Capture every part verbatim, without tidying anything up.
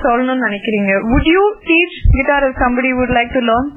சொல்லணும்னு நினைக்கிறீங்க? would you teach guitar if somebody would like to learn?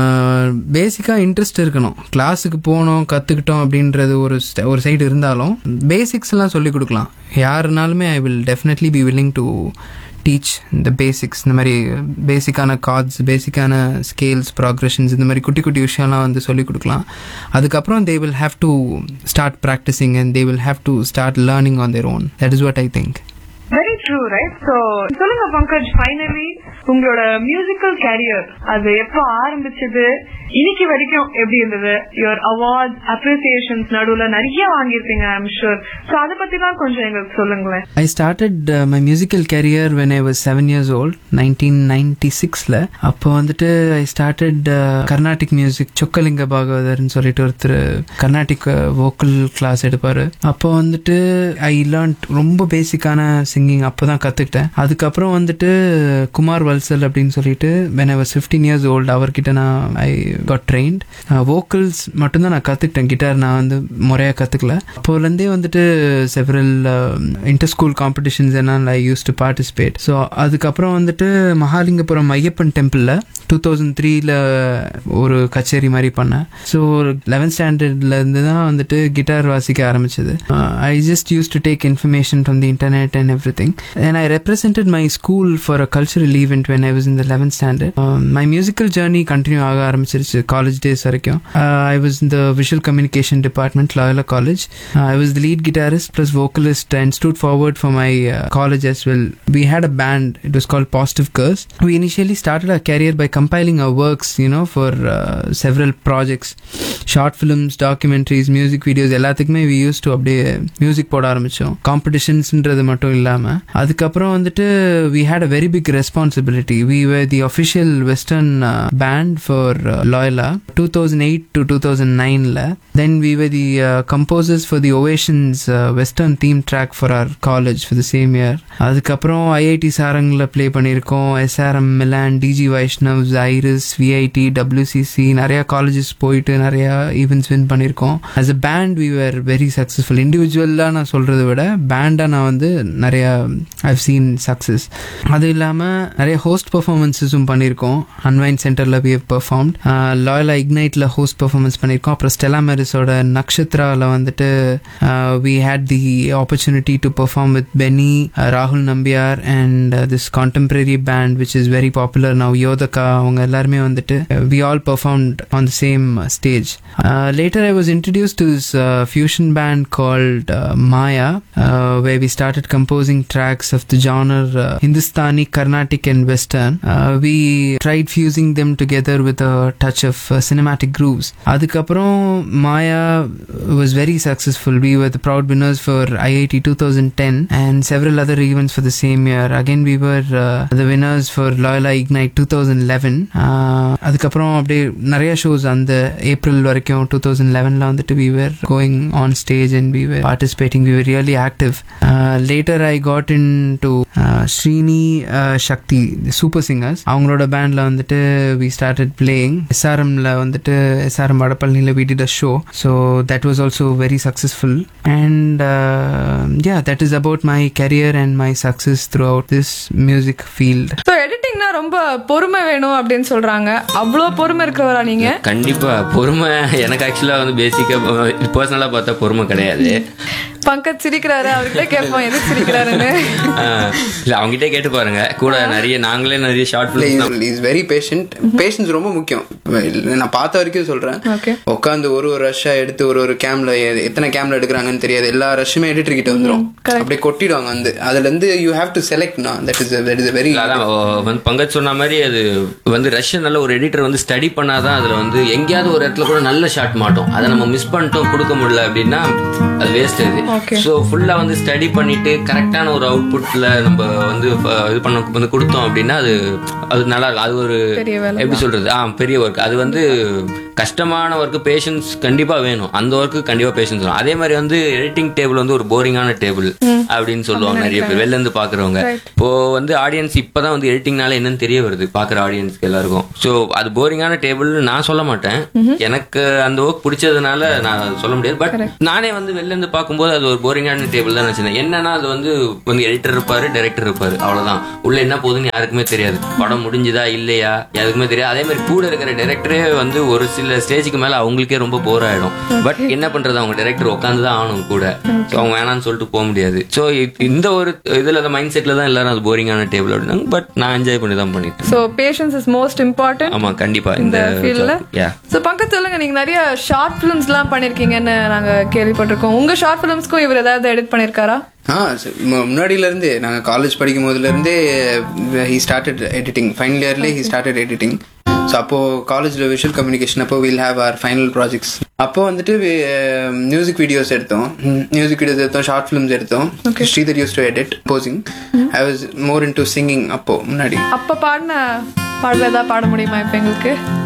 பேசிக்கா interest இருக்கணும். கிளாஸுக்கு போனோம் கத்துக்கிட்டோம் அப்படின்றது ஒரு ஒரு சைடு இருந்தாலும் பேசிக்ஸ் எல்லாம் சொல்லி கொடுக்கலாம். யாருனாலுமே I will definitely be willing to teach இந்த பேசிக்ஸ். இந்த மாதிரி பேசிக்கான கார்ட்ஸ், பேசிக்கான ஸ்கேல்ஸ், ப்ராக்ரெஷன்ஸ், இந்த மாதிரி குட்டி குட்டி விஷயம்லாம் வந்து சொல்லிக் கொடுக்கலாம். அதுக்கப்புறம் they will have to start practising and they will have to start learning on their own. That is what I think. Very true, right? So சொல்லுங்க பங்கஜ், ஃபைனலி உங்களோட மியூசிக்கல் கேரியர் அது எப்ப ஆரம்பிச்சது, இன்னைக்கு வரைக்கும் எப்படி இருந்தது? யுவர் அவார்ட்ஸ், அப்ரிசியேஷன்ஸ் நடுவுல நிறைய வாங்கியிருப்பீங்க ஐ அம் ஷூர். சோ அத பத்தி தான் கொஞ்சம் எங்களுக்கு சொல்லுங்களேன். I started uh, my musical career when I was seven years old, nineteen ninety-six ல. அப்போ வந்துட்டு I started Carnatic music. Chokkalinga பாகவதர்னு சொல்லிட்டு ஒருத்தர் கர்நாடிக் வோக்கல் கிளாஸ் எடுப்பாரு. அப்போ வந்துட்டு ஐ லேர்ன்ட் ரொம்ப பேசிக்கான சிங்கிங் அப்போதான் கத்துக்கிட்டேன். அதுக்கப்புறம் வந்துட்டு குமார் வல்சல் அப்படின்னு சொல்லிட்டு when I was fifteen years old அவர்கிட்ட நான் ஐ got trained. வோக்கல்ஸ் மட்டும்தான் நான் கத்துக்கிட்டேன், கிட்டார் நான் வந்து முறையா கத்துக்கல. அப்போலேருந்தே வந்துட்டு செவரல் இன்டர் ஸ்கூல் காம்படிஷன்ஸ் எல்லாம் ஐ யூஸ் டு பார்ட்டிசிபேட். ஸோ அதுக்கப்புறம் வந்துட்டு மகாலிங்கபுரம் ஐயப்பன் டெம்பிளில் டூ தௌசண்ட் த்ரீல ஒரு கச்சேரி மாதிரி பண்ணேன். ஸோ லெவன்த் ஸ்டாண்டர்ட்ல இருந்து தான் வந்துட்டு கிட்டார் வாசிக்க ஆரம்பிச்சது. I just use to take information from the internet and every thing. And I represented my school for a cultural event when I was in the eleventh standard. Uh, my musical journey continue ஆக ஆரம்பிச்சிருச்சு college days வரைக்கும். uh, I was in the visual communication department, Loyola College. uh, I was the lead guitarist plus vocalist and stood forward for my uh, college as well. We had a band, it was called Positive Curse. We initially started our career by compiling our works, you know, for uh, several projects, short films, documentaries, music videos, எல்லாத்துக்குமே we used to அப்படியே music போட ஆரம்பிச்சோம். காம்படிஷன்ஸ்ன்றது மட்டும் இல்லாம அதுக்கப்புறம் வந்துட்டு we had a very big responsibility. We were the official western uh, band for uh, Loyola two thousand eight to two thousand nine la. Then we were the uh, composers for the Ovations uh, western theme track for our college for the same year. அதுக்கப்புறம் I I T சாரங்ல play பண்ணியிருக்கோம். S R M Milan, D G Vaishnavs, Iris, V I T, W C C, நிறைய colleges போயிட்டு நிறைய events win பண்ணியிருக்கோம். as a band we were very successful. இண்டிவிஜுவலா நான் சொல்றதை விட பேண்டா நான் வந்து நிறைய I've seen success. அது இல்லாம நிறைய ஹோஸ்ட் பெர்ஃபார்மன்ஸஸும் பண்ணியிருக்கோம். அன்வைன் சென்டர்ல we have performed. லாயலா இக்னைட்ல host performance பண்ணியிருக்கோம். அப்புறம் ஸ்டெல்லா மேரிஸோட நக்ஷத்ரால வந்துட்டு we had the opportunity to perform with Benny, uh, Rahul Nambiar and uh, this contemporary band which is very popular now, Yodaka. அவங்க எல்லாருமே வந்துட்டு we all performed on the same uh, stage. Uh, later I was introduced to this uh, fusion band called uh, Maya, uh, where we started composing tracks of the genre uh, Hindustani, Carnatic and Western. Uh, we tried fusing them together with a touch of uh, cinematic grooves. அதுக்கப்புறம் Maya was very successful. We were the proud winners for I I T twenty ten and several other events for the same year. Again we were uh, the winners for Loyola Ignite twenty eleven. Uh, அதுக்கப்புறம் அப்படியே நிறைய shows அந்த April வரைக்கும் twenty eleven ல வந்துட்டு we were going on stage and we were participating. We were really active. Uh, later I got into uh, Srini uh, Shakti, the super singers. அவங்களோட பேண்ட்ல வந்துட்டு we started playing. S R M ல வந்துட்டு S R M வடபழனில we did a show. So that was also very successful. And uh, yeah, that is about my career and my success throughout this music field. So editingனா ரொம்ப பொறுமை வேணும் அப்படின்னு சொல்றாங்க. அவ்வளோ பொறுமை இருக்கிறவரா நீங்க? கண்டிப்பா பொறுமை. எனக்கு ஆக்சுவலா வந்து பேசிக்கா பர்சனலா பார்த்தா பொறுமை கிடையாது. பங்கஜ் சிரிக்கிறாரு, அவர்கிட்ட கேட்போம் எதுக்கு சிரிக்கிறாருன்னு. இல்ல அவங்ககிட்ட கேட்டு பாருங்க. கூட நிறைய நாங்களே நிறைய short films. Is very patient. Patience ரொம்ப முக்கியம். நான் பார்த்த வரைக்கும் சொல்றேன். உட்காந்து ஒரு ஒரு ரஷ்ஷா எடுத்து ஒரு ஒரு கேம்ல எத்தனை கேம்ல எடுக்கிறாங்கன்னு தெரியாது. எல்லா ரஷ்ஷுமே எடிட்டர் கிட்ட வந்துடும், அப்படியே கொட்டிடுவாங்க. வந்து அதுல இருந்து you have to select. That is that is very. அதான் வந்து பங்கஜ் சொன்ன மாதிரி அது வந்து ரஷ்யன் நல்ல ஒரு எடிட்டர் வந்து ஸ்டடி பண்ணாதான் அதுல வந்து எங்கேயாவது ஒரு இடத்துல கூட நல்ல ஷாட் மாட்டோம். அதை நம்ம மிஸ் பண்ணிட்டோம், கொடுக்க முடியல அப்படின்னா அது வேஸ்ட். அது ஸோ ஃபுல்லா வந்து ஸ்டடி பண்ணிட்டு கரெக்டான ஒரு அவுட்புட்ல நம்ம வந்து இது பண்ண வந்து கொடுத்தோம் அப்படின்னா அது அது நல்லா இருக்கும். அது ஒரு எப்படி சொல்றது, ஆ பெரிய ஒர்க். அது வந்து கஷ்டமான ஒர்க்கு பேஷன்ஸ் கண்டிப்பா வேணும், அந்த ஒர்க்கு கண்டிப்பா பேஷன்ஸ் வேணும். அதே மாதிரி வந்து எடிட்டிங் டேபிள் வந்து ஒரு போரிங்கான டேபிள் அப்படின்னு சொல்லுவாங்க நிறைய பேர் வெளில இருந்து பாக்குறவங்க. இப்போ வந்து ஆடியன்ஸ் இப்பதான் வந்து எடிட்டிங்னால என்னன்னு தெரிய வருது பாக்குற ஆடியன்ஸ்க்கு எல்லாருக்கும். சோ அது போரிங்கான டேபிள் நான் சொல்ல மாட்டேன், எனக்கு அந்த ஒர்க் பிடிச்சதுனால நான் சொல்ல முடியாது. பட் நானே வந்து வெளில இருந்து பார்க்கும்போது அது ஒரு போரிங்கான டேபிள் தான் நினைச்சேன். என்னன்னா அது வந்து வந்து எடிட்டர் இருப்பாரு, டைரக்டர் இருப்பாரு, அவ்வளவுதான். உள்ள என்ன போகுதுன்னு யாருக்குமே தெரியாது, படம் முடிஞ்சுதா இல்லையா யாருக்குமே தெரியாது. அதே மாதிரி கூட இருக்கிற டைரக்டரே வந்து ஒரு சில ஸ்டேஜுக்கு மேல அவங்களுக்கே ரொம்ப போர் ஆயிடும். பட் என்ன பண்றது, அவங்க டைரக்டர் உட்காந்துதான் ஆகணும் கூட, அவங்க வேணாம்னு சொல்லிட்டு போக முடியாது. சோ இந்த ஒரு இதுல மைண்ட் செட்ல தான் எல்லாரும் அது போரிங்கான டேபிள் அப்படின்னாங்க. பட் நான் என்ஜாய் பண்ணி தான் பண்ணிட்டேன். So patience is most important. ஆமா கண்டிப்பா இந்த ஃபீல்ட்ல. சோ பங்கஜ் சொல்லுங்க, நீங்க நிறைய ஷார்ட் பிலிம்ஸ் எல்லாம் பண்ணிருக்கீங்கன்னு நாங்க கேள்விப்பட்டிருக்கோம். உங்க ஷார்ட் பிலிம்ஸ்க்கும் இவர் ஏதாவது எடிட் பண்ணிருக்காரா? ஆ முன்னாடியில இருந்தே நாங்கள் காலேஜ் படிக்கும் போதுல இருந்தே he started editing. Final இயர்லேயே he started editing. So அப்போது காலேஜில் விஷுவல் கம்யூனிகேஷன் அப்போ will have our final projects. அப்போ வந்துட்டு மியூசிக் வீடியோஸ் எடுத்தோம், மியூசிக் வீடியோஸ் எடுத்தோம், ஷார்ட் ஃபிலிம்ஸ் எடுத்தோம். Sridhar use to edit posing. I was more in to singing. அப்போ முன்னாடி அப்போ பாடின பாடல ஏதாவது பாட முடியுமா இப்போ எங்களுக்கு?